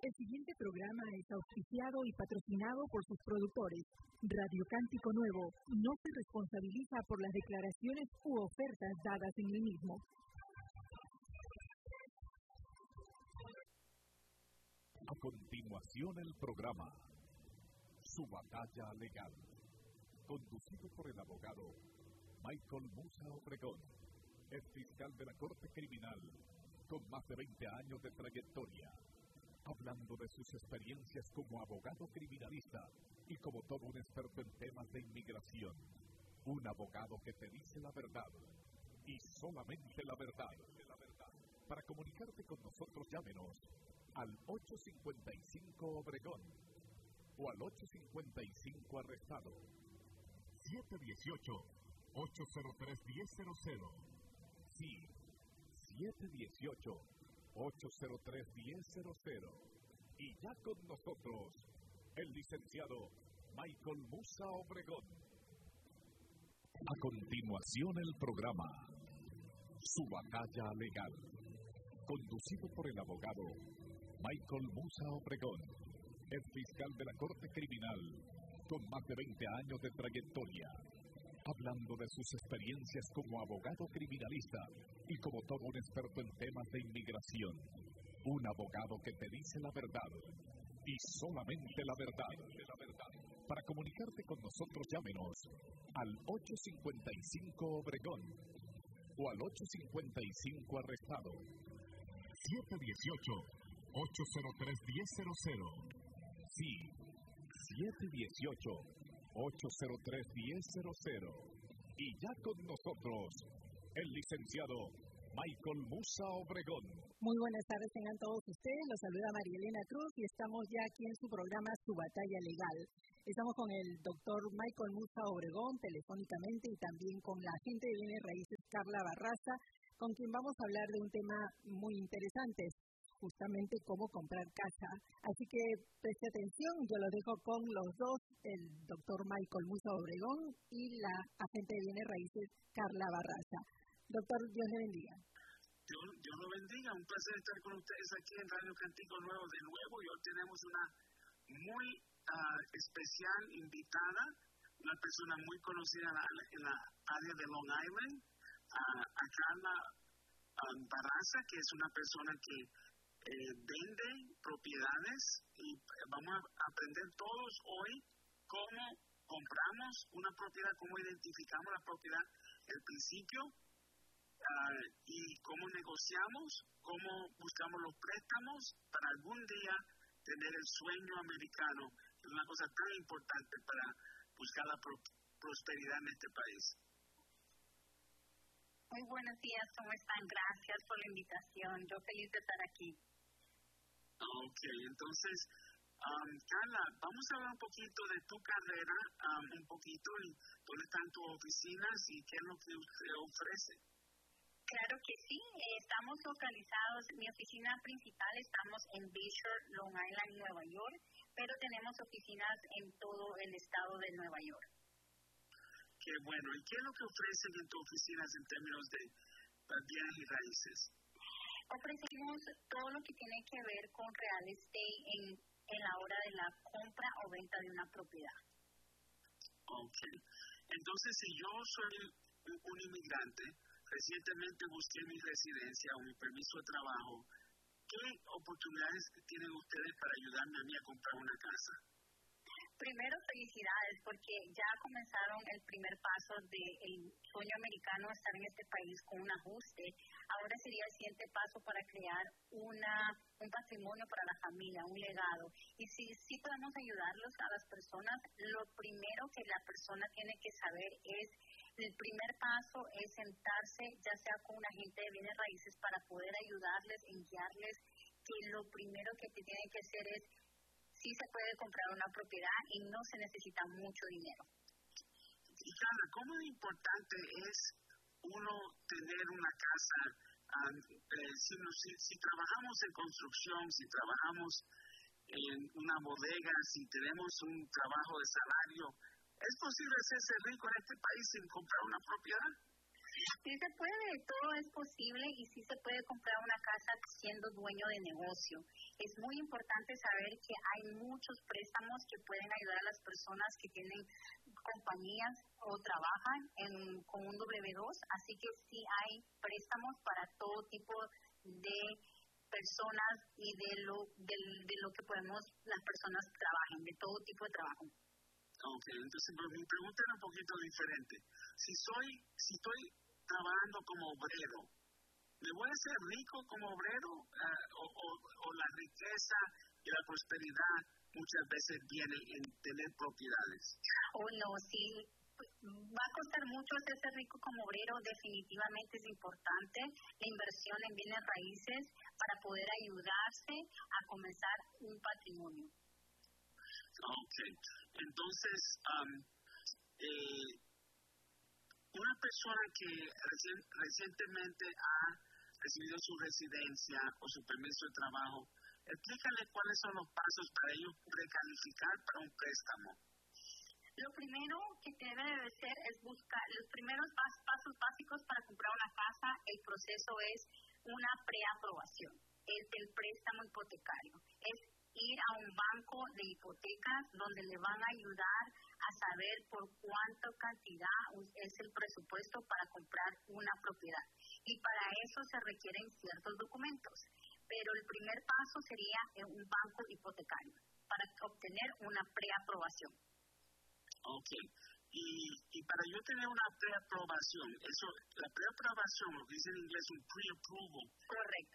El siguiente programa es auspiciado y patrocinado por sus productores. Radio Cántico Nuevo no se responsabiliza por las declaraciones u ofertas dadas en el mismo. A continuación el programa Su Batalla Legal, conducido por el abogado Michael Musa Obregón, es fiscal de la Corte Criminal con más de 20 años de trayectoria, hablando de sus experiencias como abogado criminalista y como todo un experto en temas de inmigración. Un abogado que te dice la verdad y solamente la verdad. Para comunicarte con nosotros, llámenos al 855 Obregón o al 855 Arrestado. 718-803-1000. Sí, 718-803-1000. Y ya con nosotros, el licenciado Michael Musa Obregón. A continuación el programa Su Batalla Legal, conducido por el abogado Michael Musa Obregón, es fiscal de la Corte Criminal con más de 20 años de trayectoria, hablando de sus experiencias como abogado criminalista y como todo un experto en temas de inmigración. Un abogado que te dice la verdad y solamente la verdad. Para comunicarte con nosotros, llámenos al 855 Obregón o al 855 Arrestado. 718-803-1000. Sí, 718-803-1000. Y ya con nosotros, el licenciado Michael Musa Obregón. Muy buenas tardes tengan todos ustedes, los saluda María Elena Cruz y estamos ya aquí en su programa Su Batalla Legal. Estamos con el doctor Michael Musa Obregón telefónicamente y también con la agente de bienes raíces Carla Barraza, con quien vamos a hablar de un tema muy interesante, justamente cómo comprar casa. Así que preste atención, yo lo dejo con los dos, el doctor Michael Musa Obregón y la agente de bienes raíces Carla Barraza. Doctor, Dios le bendiga. Dios lo bendiga, un placer estar con ustedes aquí en Radio Cántico Nuevo de nuevo, y hoy tenemos una muy especial invitada, una persona muy conocida en la área de Long Island, a Carla Barraza, que es una persona que vende propiedades, y vamos a aprender todos hoy cómo compramos una propiedad, cómo identificamos la propiedad, el principio, y cómo negociamos, cómo buscamos los préstamos para algún día tener el sueño americano, que es una cosa tan importante para buscar la prosperidad en este país. Muy buenos días, ¿cómo están? Gracias por la invitación, yo feliz de estar aquí. Ok, entonces, Carla, vamos a hablar un poquito de tu carrera, un poquito, y dónde están tus oficinas y qué es lo que usted ofrece. Claro que sí, estamos localizados, mi oficina principal estamos en Bayshore, Long Island, Nueva York, pero tenemos oficinas en todo el estado de Nueva York. Qué bueno, ¿y qué es lo que ofrecen en tus oficinas en términos de bienes y raíces? Ofrecemos todo lo que tiene que ver con real estate en la hora de la compra o venta de una propiedad. Ok, entonces si yo soy un inmigrante, recientemente busqué mi residencia o mi permiso de trabajo, ¿qué oportunidades tienen ustedes para ayudarme a mí a comprar una casa? Primero, felicidades, porque ya comenzaron el primer paso del sueño americano, estar en este país con un ajuste. Ahora sería el siguiente paso para crear un patrimonio para la familia, un legado. Y sí podemos ayudarlos a las personas. Lo primero que la persona tiene que saber es, el primer paso es sentarse, ya sea con un agente de bienes raíces, para poder ayudarles, guiarles, que lo primero que te tienen que hacer es, sí se puede comprar una propiedad y no se necesita mucho dinero. Y Carla, ¿cómo importante es uno tener una casa? Si trabajamos en construcción, si trabajamos en una bodega, si tenemos un trabajo de salario, ¿es posible hacerse rico en este país sin comprar una propiedad? Sí se puede, todo es posible y sí se puede comprar una casa siendo dueño de negocio. Es muy importante saber que hay muchos préstamos que pueden ayudar a las personas que tienen compañías o trabajan con un W2, así que sí hay préstamos para todo tipo de personas y de lo que podemos las personas trabajen, de todo tipo de trabajo. Ok, entonces mi pregunta era un poquito diferente. Si estoy trabajando como obrero, ¿me voy a hacer rico como obrero? ¿O la riqueza y la prosperidad muchas veces vienen en tener propiedades? No, sí, va a costar mucho hacerse rico como obrero, definitivamente es importante la inversión en bienes raíces para poder ayudarse a comenzar un patrimonio. Ok, entonces, una persona que recientemente ha recibido su residencia o su permiso de trabajo, explícale cuáles son los pasos para ellos precalificar para un préstamo. Lo primero que debe de ser es buscar los primeros pasos básicos para comprar una casa. El proceso es una preaprobación, es el préstamo hipotecario, es ir a un banco de hipotecas donde le van a ayudar a saber por cuánta cantidad es el presupuesto para comprar una propiedad. Y para eso se requieren ciertos documentos. Pero el primer paso sería en un banco hipotecario para obtener una preaprobación. Ok. Y para yo tener una preaprobación, la preaprobación, lo que dice en inglés un pre-approval. Correcto.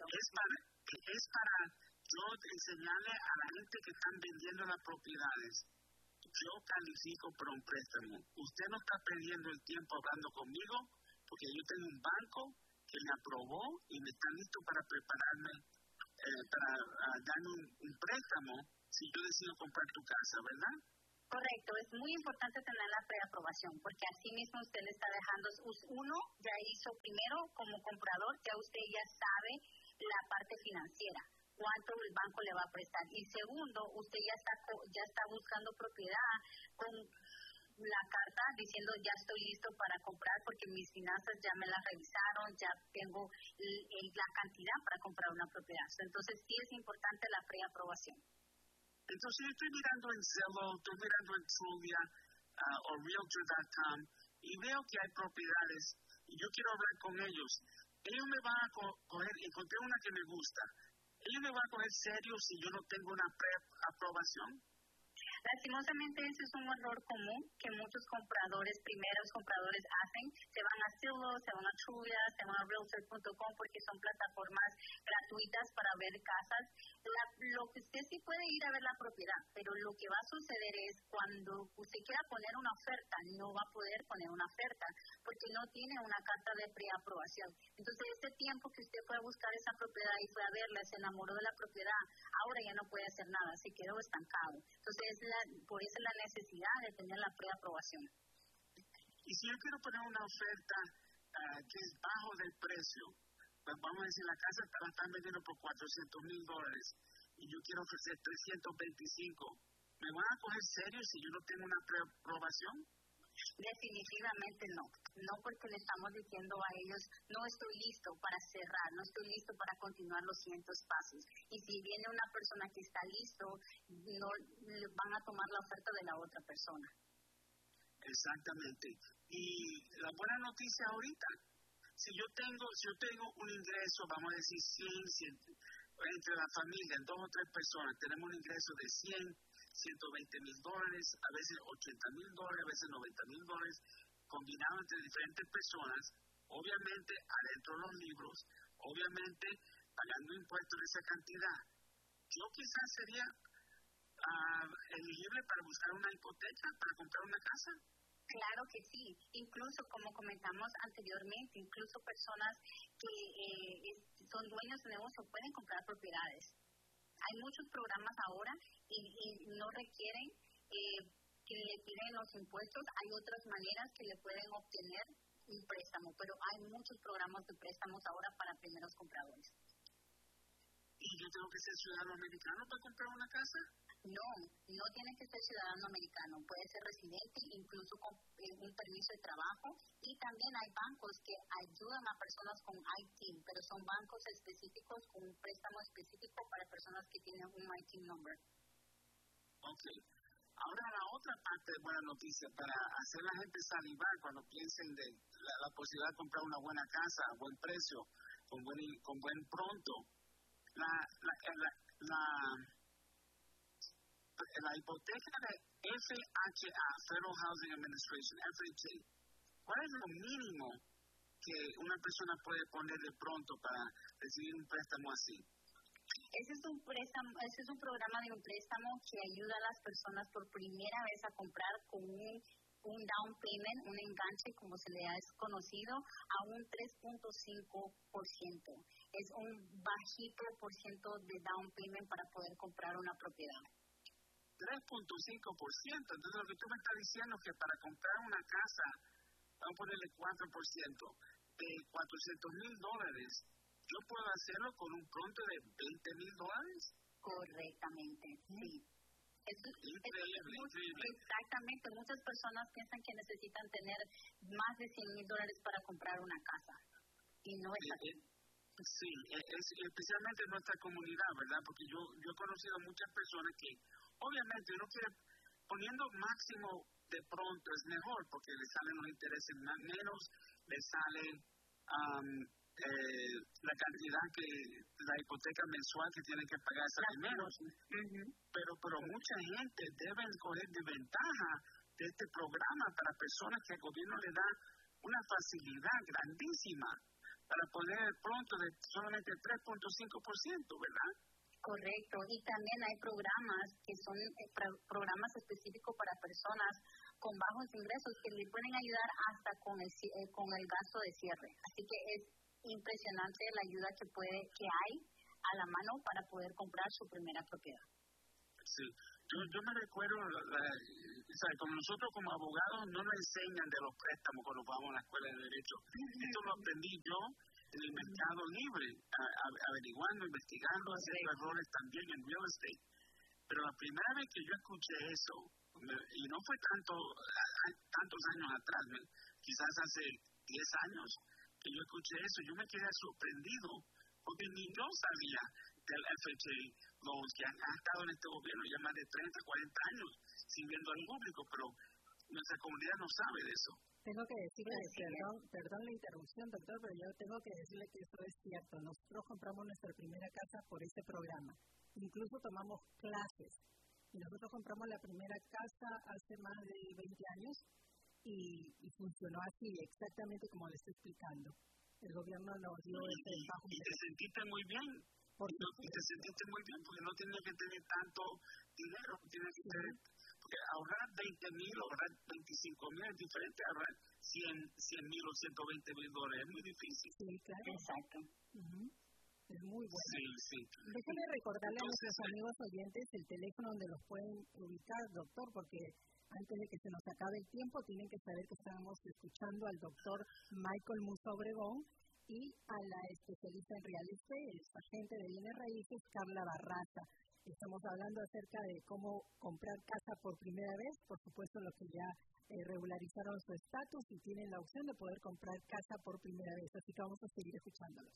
Es para yo enseñarle a la gente que están vendiendo las propiedades, yo califico para un préstamo. Usted no está perdiendo el tiempo hablando conmigo porque yo tengo un banco que me aprobó y me está listo para prepararme, para darme un préstamo si yo decido comprar tu casa, ¿verdad? Correcto, es muy importante tener la preaprobación porque así mismo usted le está dejando, uno ya hizo primero como comprador, ya usted ya sabe la parte financiera, cuánto el banco le va a prestar, y segundo, usted ya está buscando propiedad con la carta diciendo ya estoy listo para comprar porque mis finanzas ya me las revisaron, ya tengo la cantidad para comprar una propiedad. Entonces sí es importante la preaprobación. Entonces yo estoy mirando en Zillow, estoy mirando en Trulia o Realtor.com y veo que hay propiedades y yo quiero hablar con ellos. Ellos me van a coger, encontré una que me gusta, ellos me van a coger serio si yo no tengo una preaprobación. Lastimosamente ese es un error común que muchos primeros compradores hacen. Se van a Zillow, se van a Trulia, se van a Realtor.com porque son plataformas gratuitas para ver casas. Lo que usted sí puede ir a ver la propiedad, pero lo que va a suceder es cuando usted quiera poner una oferta, no va a poder poner una oferta porque no tiene una carta de preaprobación. Entonces ese tiempo que usted fue a buscar esa propiedad y fue a verla, se enamoró de la propiedad, ahora ya no puede hacer nada, se quedó estancado. Entonces por eso la necesidad de tener la preaprobación. Y si yo quiero poner una oferta que es bajo del precio, pues vamos a decir, la casa la están vendiendo por $400,000 y yo quiero ofrecer 325, ¿me van a coger serio si yo no tengo una preaprobación? Definitivamente no porque le estamos diciendo a ellos, no estoy listo para cerrar, no estoy listo para continuar los siguientes pasos. Y si viene una persona que está listo, no van a tomar la oferta de la otra persona. Exactamente. Y la buena noticia ahorita, si yo tengo un ingreso, vamos a decir 100, entre la familia, 2 o 3 personas, tenemos un ingreso de $120,000, a veces $80,000, a veces $90,000, combinado entre diferentes personas, obviamente adentro de los libros, obviamente pagando impuestos de esa cantidad. Yo quizás sería elegible para buscar una hipoteca, para comprar una casa. Claro que sí, incluso como comentamos anteriormente, incluso personas que son dueños de negocio pueden comprar propiedades. Hay muchos programas ahora y no requieren que le piden los impuestos. Hay otras maneras que le pueden obtener un préstamo, pero hay muchos programas de préstamos ahora para primeros compradores. ¿Y yo tengo que ser ciudadano americano para comprar una casa? No, no tiene que ser ciudadano americano, puede ser residente, incluso con un permiso de trabajo, y también hay bancos que ayudan a personas con ITIN, pero son bancos específicos con un préstamo específico para personas que tienen un ITIN number. Ok. Ahora la otra parte de buena noticia, para hacer a la gente salivar cuando piensen de la posibilidad de comprar una buena casa a buen precio, con buen pronto, la hipoteca de FHA, Federal Housing Administration, FHA, ¿cuál es lo mínimo que una persona puede poner de pronto para recibir un préstamo así? Ese es un programa de un préstamo que ayuda a las personas por primera vez a comprar con un down payment, un enganche, como se le ha conocido, a un 3.5%. Es un bajito por ciento de down payment para poder comprar una propiedad. 3.5%. Entonces, lo que tú me estás diciendo es que para comprar una casa, vamos a ponerle 4%, de $400,000, ¿yo puedo hacerlo con un pronto de $20,000? Correctamente, sí. Increíble. Exactamente. Muchas personas piensan que necesitan tener más de $100,000 para comprar una casa. Y no es así. Sí, especialmente en nuestra comunidad, ¿verdad? Porque yo he conocido a muchas personas que, obviamente, uno quiere, poniendo máximo de pronto es mejor, porque le salen los intereses menos, le sale la cantidad que la hipoteca mensual que tienen que pagar sale menos. Pero mucha gente debe coger de ventaja de este programa para personas que el gobierno le da una facilidad grandísima para poner pronto de solamente 3.5%, ¿verdad? Correcto, y también hay programas que son programas específicos para personas con bajos ingresos que le pueden ayudar hasta con el gasto de cierre. Así que es impresionante la ayuda que hay a la mano para poder comprar su primera propiedad. Sí, yo me recuerdo, como nosotros como abogados no nos enseñan de los préstamos cuando vamos a la escuela de Derecho. Esto lo aprendí yo en el mercado libre, averiguando, investigando, haciendo errores también en real estate. Pero la primera vez que yo escuché eso, y no fue tantos años atrás, quizás hace 10 años que yo escuché eso, yo me quedé sorprendido, porque ni yo sabía del FHA loans que han estado en este gobierno ya más de 30, 40 años sirviendo al público, pero nuestra comunidad no sabe de eso. Tengo que decirle, perdón la interrupción, doctor, pero yo tengo que decirle que eso es cierto. Nosotros compramos nuestra primera casa por ese programa. Incluso tomamos clases. Y nosotros compramos la primera casa hace más de 20 años y funcionó así, exactamente como le estoy explicando. El gobierno nos dio ese bajo. Y te sentiste muy bien. Y te sentiste muy bien porque no tenías que tener tanto dinero, tienes que tener, porque ahorrar 20,000, ahorrar 25,000 es diferente a ahorrar 100,000 o 120,000 dólares, es muy difícil. Sí, claro. Exacto. Es muy bueno. Sí. Déjenme recordarle a nuestros amigos oyentes el teléfono donde los pueden ubicar, doctor, porque antes de que se nos acabe el tiempo, tienen que saber que estamos escuchando al doctor Michael Musa Obregón y a la especialista en real estate, el agente de bienes raíces, Carla Barraza. Estamos hablando acerca de cómo comprar casa por primera vez, por supuesto los que ya regularizaron su estatus y tienen la opción de poder comprar casa por primera vez, así que vamos a seguir escuchándolos.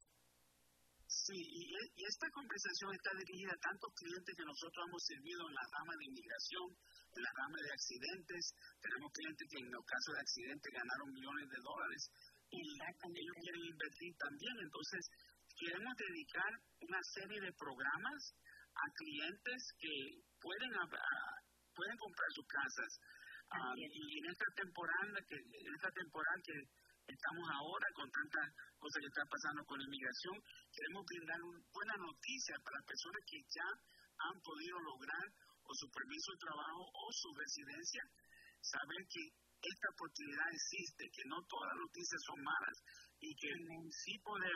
Sí, y esta conversación está dirigida a tantos clientes que nosotros hemos servido en la rama de inmigración, en la rama de accidentes. Tenemos clientes que en los casos de accidentes ganaron millones de dólares y ellos quieren invertir también. Entonces, queremos dedicar una serie de programas a clientes que pueden comprar sus casas. Y en esta temporada que estamos ahora con tantas cosas que están pasando con la inmigración, queremos brindar una buena noticia para las personas que ya han podido lograr o su permiso de trabajo o su residencia, saber que esta oportunidad existe, que no todas las noticias son malas y que sí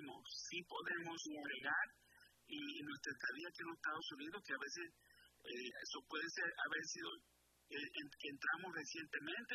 podemos bregar y nuestra estadía aquí en los Estados Unidos, que a veces eso puede haber sido que entramos recientemente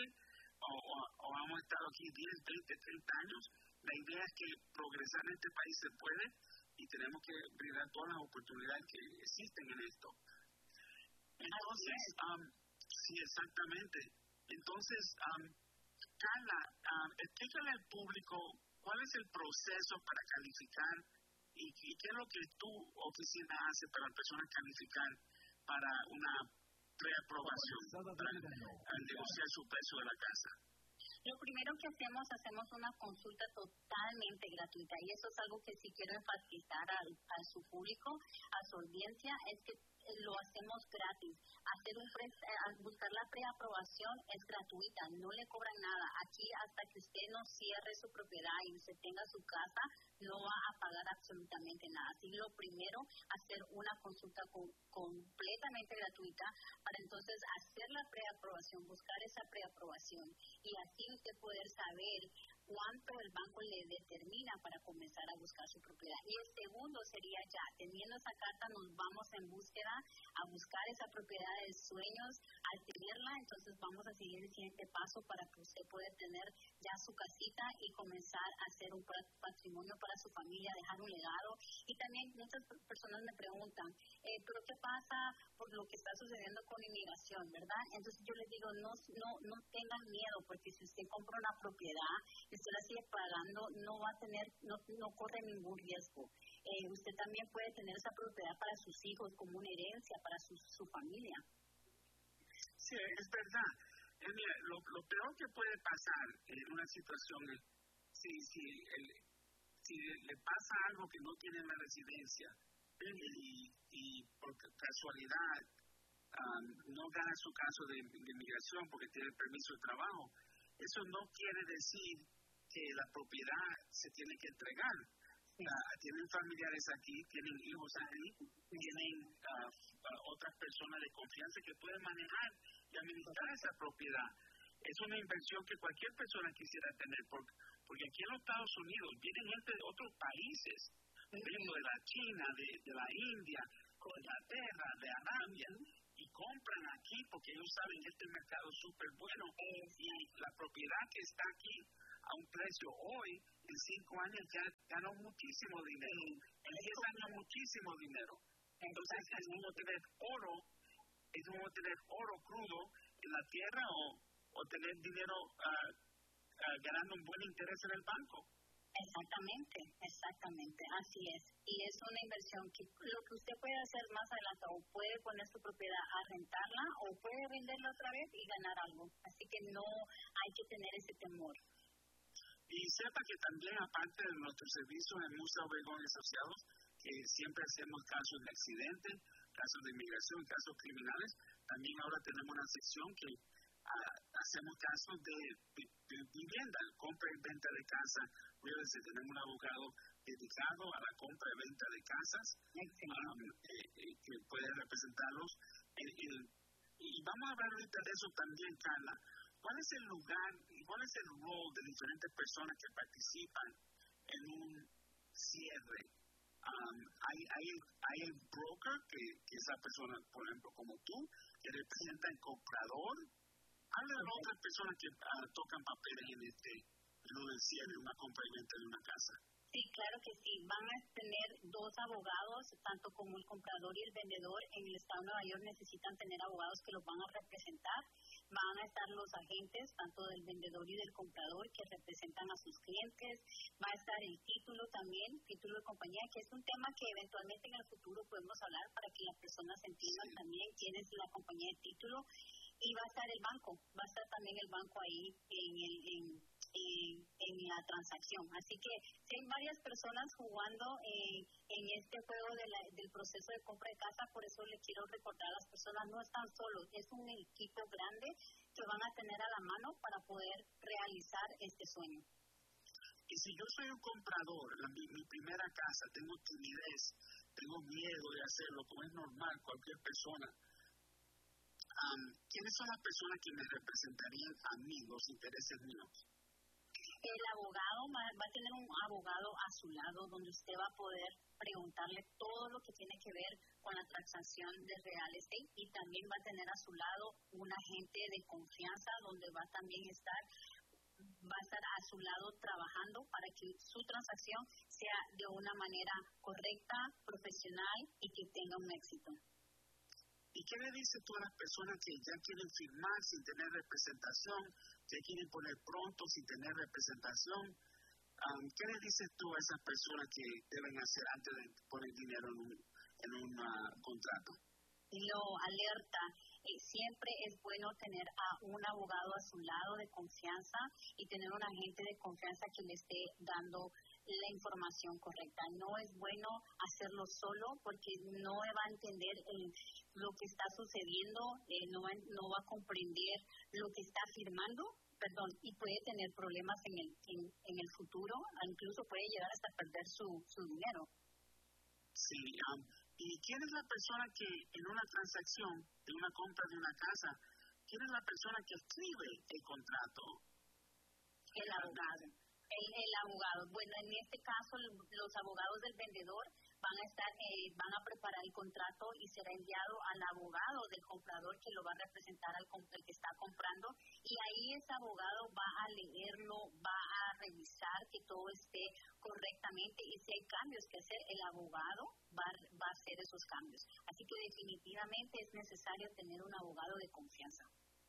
o hemos estado aquí 10, 20, 30 años. La idea es que progresar en este país se puede y tenemos que brindar todas las oportunidades que existen en esto. Entonces, sí, exactamente. Entonces, Carla, explícale al público cuál es el proceso para calificar y qué es lo que tu oficina hace para personas calificar para una preaprobación, para negociar su precio de la casa. Lo primero que hacemos una consulta totalmente gratuita, y eso es algo que sí quiero enfatizar a su público, a su audiencia, es que lo hacemos gratis. Buscar la preaprobación es gratuita, no le cobran nada. Aquí, hasta que usted no cierre su propiedad y usted tenga su casa, no va a pagar absolutamente nada. Así, lo primero, hacer una consulta completamente gratuita para entonces hacer la preaprobación, buscar esa preaprobación, y así usted poder saber cuánto el banco le determina para comenzar a buscar su propiedad. Y el segundo sería, ya teniendo esa carta, nos vamos en búsqueda a buscar esa propiedad de sueños. Al tenerla, entonces vamos a seguir el siguiente paso para que usted pueda tener ya su casita y comenzar a hacer un patrimonio para su familia, dejar un legado. Y también muchas personas me preguntan, ¿pero qué pasa por lo que está sucediendo con inmigración, verdad? Entonces yo les digo, no tengan miedo, porque si usted compra una propiedad y usted la sigue pagando, no va a tener, no corre ningún riesgo. Usted también puede tener esa propiedad para sus hijos como una herencia para su familia. Sí, es verdad. Mira, lo peor que puede pasar en una situación es si le pasa algo que no tiene la residencia y por casualidad no gana su caso de inmigración porque tiene permiso de trabajo, eso no quiere decir que la propiedad se tiene que entregar. Tienen familiares aquí, tienen hijos aquí, tienen otras personas de confianza que pueden manejar y administrar esa propiedad. Es una inversión que cualquier persona quisiera tener, porque aquí en los Estados Unidos vienen gente de otros países, por ejemplo, de la China, de la India, de Inglaterra, de Arabia, y compran aquí porque ellos saben que este mercado es súper bueno, y la propiedad que está aquí a un precio hoy, en 5 años ya ganó muchísimo dinero, en 10 años muchísimo dinero. Entonces es como tener oro crudo en la tierra o tener dinero ganando un buen interés en el banco. Exactamente, así es. Y es una inversión que lo que usted puede hacer más adelante, o puede poner su propiedad a rentarla, o puede venderla otra vez y ganar algo. Así que no hay que tener ese temor. Y sepa que también, aparte de nuestros servicios en Musa Obregón y Asociados, que siempre hacemos casos de accidentes, casos de inmigración, casos criminales, también ahora tenemos una sección que hacemos casos de vivienda, compra y venta de casa. Tenemos un abogado dedicado a la compra y venta de casas que puede representarlos. Y vamos a hablar ahorita de eso también, Carla. ¿Cuál es el lugar y cuál es el rol de diferentes personas que participan en un cierre? Hay el broker, que es la persona, por ejemplo, como tú, que representa el comprador. Habla de otras personas que tocan papeles en lo del cierre, una compra y venta de una casa. Sí, claro que sí. Van a tener 2 abogados, tanto como el comprador y el vendedor. En el estado de Nueva York necesitan tener abogados que los van a representar. Van a estar los agentes, tanto del vendedor y del comprador, que representan a sus clientes. Va a estar el título también, título de compañía, que es un tema que eventualmente en el futuro podemos hablar para que las personas entiendan también quién es la compañía de título. Y va a estar el banco, va a estar también el banco ahí en la transacción. Así que si hay varias personas jugando en este juego del proceso de compra de casa, por eso les quiero recordar a las personas, no están solos, es un equipo grande que van a tener a la mano para poder realizar este sueño. Y si yo soy un comprador, mi primera casa, tengo timidez, tengo miedo de hacerlo, como es normal cualquier persona, ¿quiénes son las personas que me representarían a mí, los intereses míos? El abogado va a tener un abogado a su lado donde usted va a poder preguntarle todo lo que tiene que ver con la transacción de real estate, y también va a tener a su lado un agente de confianza donde va a también estar va a estar a su lado trabajando para que su transacción sea de una manera correcta, profesional y que tenga un éxito. ¿Y qué le dices tú a las personas que ya quieren firmar sin tener representación, que quieren poner pronto sin tener representación? ¿Qué le dices tú a esas personas que deben hacer antes de poner dinero en un contrato? Lo alerta. Siempre es bueno tener a un abogado a su lado de confianza y tener un agente de confianza que le esté dando la información correcta. No es bueno hacerlo solo porque no va a entender lo que está sucediendo, no va a comprender lo que está firmando, y puede tener problemas en el futuro, incluso puede llegar hasta perder su dinero. Sí, ¿y quién es la persona que en una transacción, en una compra de una casa, quién es la persona que escribe el contrato? El abogado. El abogado. Bueno, en este caso, los abogados del vendedor van a preparar el contrato y será enviado al abogado del comprador que lo va a representar al que está comprando, y ahí ese abogado va a leerlo, va a revisar que todo esté correctamente, y si hay cambios que hacer, el abogado va a hacer esos cambios. Así que definitivamente es necesario tener un abogado de confianza.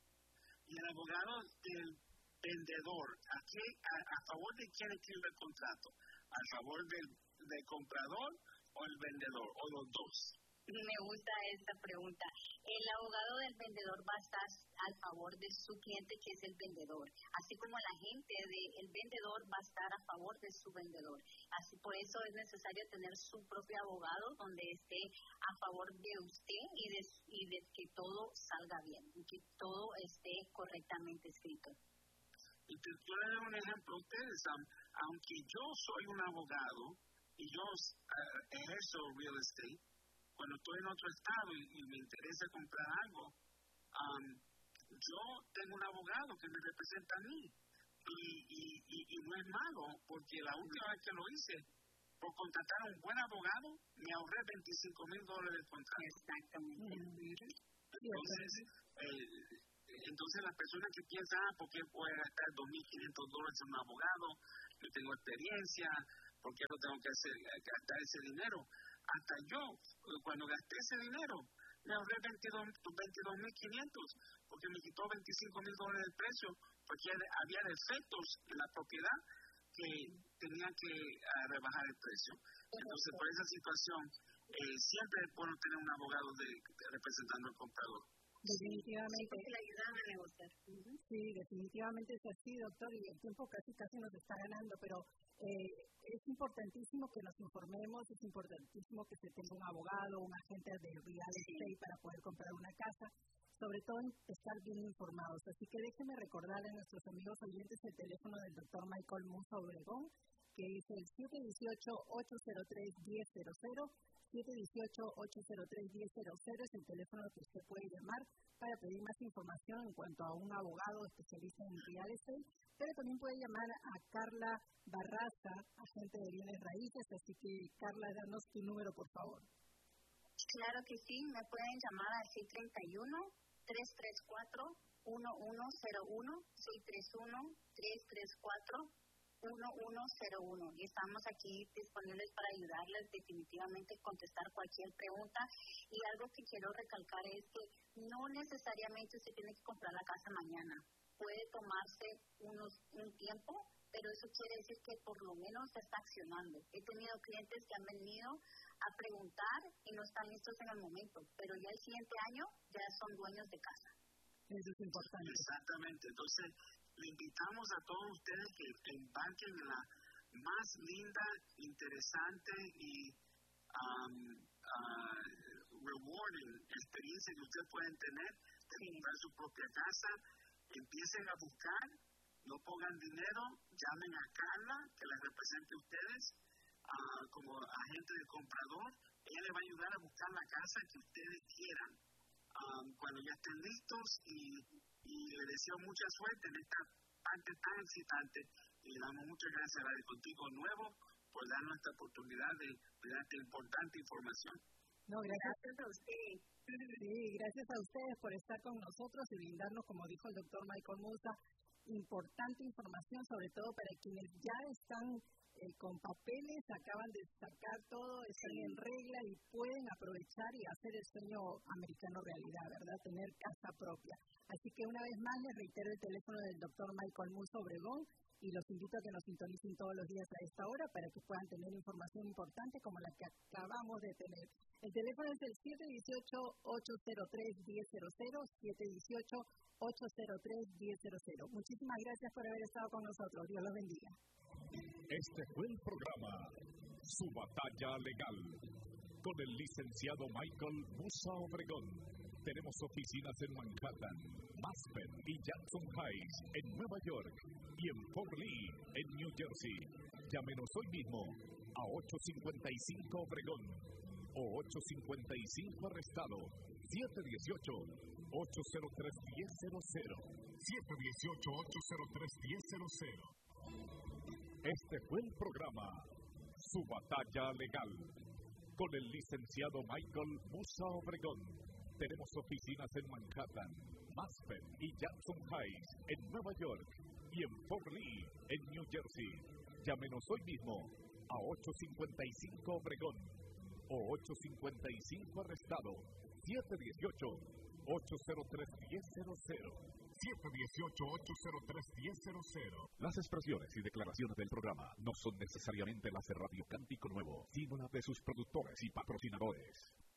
Y el abogado del vendedor, ¿a favor de quién escribe el contrato? ¿A favor del comprador o el vendedor, o los dos? Me gusta esta pregunta. El abogado del vendedor va a estar al favor de su cliente, que es el vendedor, así como el agente del vendedor va a estar a favor de su vendedor. Así, por eso es necesario tener su propio abogado donde esté a favor de usted y de que todo salga bien, y que todo esté correctamente escrito. Y te doy un ejemplo a ustedes. Aunque yo soy un abogado y yo ejerzo real estate, cuando estoy en otro estado y me interesa comprar algo, yo tengo un abogado que me representa a mí. Y no es malo, porque la última vez que lo hice, por contratar a un buen abogado, me ahorré $25,000 del contrato. Exactamente. Entonces las personas que piensan, ¿por qué puedo gastar $2,500 en un abogado? Yo tengo experiencia, ¿por qué no tengo que gastar ese dinero? Hasta yo, cuando gasté ese dinero, me ahorré $22,500, porque me quitó $25,000 del precio, porque había defectos en la propiedad que tenía que rebajar el precio. Entonces, por esa situación, siempre es bueno tener un abogado representando al comprador. Definitivamente. Sí, le ayudan a negociar. Sí, definitivamente es así, doctor, y el tiempo casi nos está ganando, pero es importantísimo que nos informemos, es importantísimo que se tenga un abogado, un agente de real estate para poder comprar una casa, sobre todo estar bien informados. Así que déjenme recordarle a nuestros amigos oyentes el teléfono del doctor Michael Musa Obregón, que es el 718-803-1000, 718-803-1000 es el teléfono que usted puede llamar para pedir más información en cuanto a un abogado especialista en real estate, pero también puede llamar a Carla Barraza, agente de bienes raíces. Así que, Carla, danos tu número, por favor. Claro que sí, me pueden llamar al 631-334-1101, 631-334-1101, y estamos aquí disponibles para ayudarles, definitivamente contestar cualquier pregunta. Y algo que quiero recalcar es que no necesariamente se tiene que comprar la casa mañana, puede tomarse un tiempo, pero eso quiere decir que por lo menos se está accionando. He tenido clientes que han venido a preguntar y no están listos en el momento, pero ya el siguiente año ya son dueños de casa. Eso es importante. Exactamente. Entonces, le invitamos a todos ustedes que embarquen en la más linda, interesante y rewarding experiencia que ustedes pueden tener de comprar su propia casa. Empiecen a buscar, no pongan dinero, llamen a Carla, que les represente a ustedes como agente del comprador. Ella les va a ayudar a buscar la casa que ustedes quieran cuando ya estén listos, y les deseo mucha suerte en esta parte tan excitante, y le damos muchas gracias a Radio Contigo Nuevo por darnos esta oportunidad de dar esta importante información. No, Gracias a ustedes. Sí, gracias a ustedes por estar con nosotros y brindarnos, como dijo el doctor Michael Musa, importante información, sobre todo para quienes ya están con papeles, acaban de sacar todo, están en regla y pueden aprovechar y hacer el sueño americano realidad, ¿verdad? Tener casa propia. Así que una vez más les reitero el teléfono del doctor Michael Musa Obregón y los invito a que nos sintonicen todos los días a esta hora para que puedan tener información importante como la que acabamos de tener. El teléfono es el 718-803-1000, 718-803-1000. Muchísimas gracias por haber estado con nosotros. Dios los bendiga. Este fue el programa Su Batalla Legal con el licenciado Michael Musa Obregón. Tenemos oficinas en Manhattan, Aspen y Jackson Heights en Nueva York y en Fort Lee en New Jersey. Llámenos hoy mismo a 855 Obregón o 855 Arrestado 718-803-1000. 718-803-1000. Este fue el programa Su Batalla Legal con el licenciado Michael Musa Obregón. Tenemos oficinas en Manhattan, Aspen y Jackson Heights en Nueva York y en Fort Lee en New Jersey. Llámenos hoy mismo a 855 Obregón o 855 Arrestado 718-803-1000. 718-803-1000. Las expresiones y declaraciones del programa no son necesariamente las de Radio Cántico Nuevo, sino las de sus productores y patrocinadores.